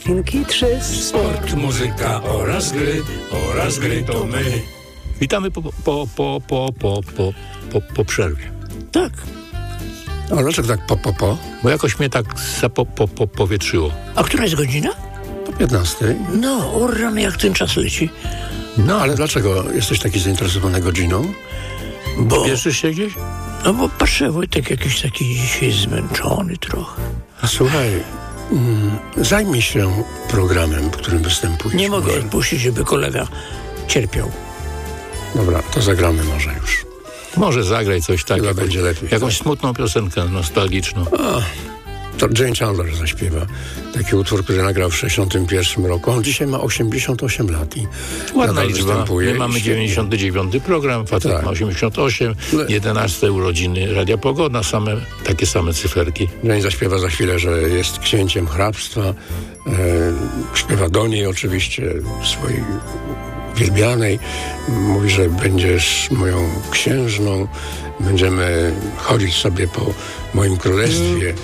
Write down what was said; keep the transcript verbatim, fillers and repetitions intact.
Świnki trzy. Sport, muzyka oraz gry, oraz gry to my. Witamy po, po, po, po, po, po, po, po przerwie. Tak. A dlaczego tak po, po, po? Bo jakoś mnie tak zapo, po, po, powietrzyło. A która jest godzina? Po piętnastej. No, urany, jak ten czas leci. No, ale dlaczego jesteś taki zainteresowany godziną? Bo, Pieszysz się gdzieś? no bo patrzę, Wojtek jakiś taki dzisiaj zmęczony trochę. A słuchaj, mm, zajmij się programem, w którym występujesz. Nie mogę może. odpuścić, żeby kolega cierpiał. Dobra, to zagramy może już. Może zagraj coś takiego. Chyba będzie lepiej. Jakąś smutną piosenkę nostalgiczną. A, to Jane Chandler zaśpiewa. Taki utwór, który nagrał w sześćdziesiątym pierwszym roku. On dzisiaj ma osiemdziesiąt osiem lat i Ładna nadal liczba. występuje. My mamy Świetnie. dziewięćdziesiąty dziewiąty program, facet Tak. ma osiemdziesiąt osiem, Le- jedenaste urodziny Radia Pogoda, same, takie same cyferki. Jane zaśpiewa za chwilę, że jest księciem hrabstwa. E, śpiewa do niej oczywiście, swojej uwielbianej. Mówi, że będziesz moją księżną. Będziemy chodzić sobie po moim królestwie.